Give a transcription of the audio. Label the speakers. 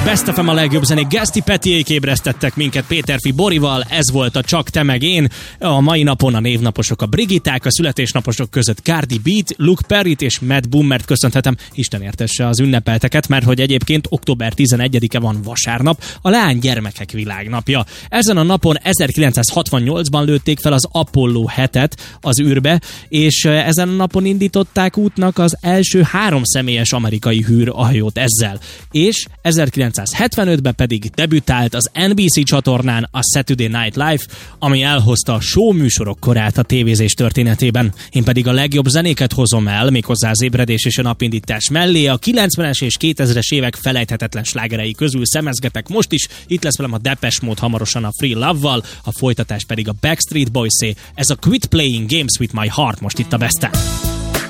Speaker 1: Best FM, a legjobb zenék. Geszti Petiék ébresztettek minket Péterfi Borival, ez volt a Csak te meg én. A mai napon a névnaposok a Brigitták, a születésnaposok között Cardi B-t, Luke Perryt és Matt Boomert köszönhetem. Isten értesse az ünnepelteket, mert hogy egyébként október 11-e van vasárnap, a leánygyermekek világnapja. Ezen a napon 1968-ban lőtték fel az Apollo 7-et az űrbe, és ezen a napon indították útnak az első 3 személyes amerikai űrhajót ezzel. És 1975-ben pedig debütált az NBC csatornán a Saturday Night Live, ami elhozta a show műsorok korát a tévézés történetében. Én pedig a legjobb zenéket hozom el, méghozzá az ébredés és a napindítás mellé. A 90-es és 2000-es évek felejthetetlen slágerei közül szemezgetek most is. Itt lesz velem a Depeche Mode hamarosan a Free Love-val, a folytatás pedig a Backstreet Boys-é. Ez a Quit Playing Games with My Heart most itt a Besten.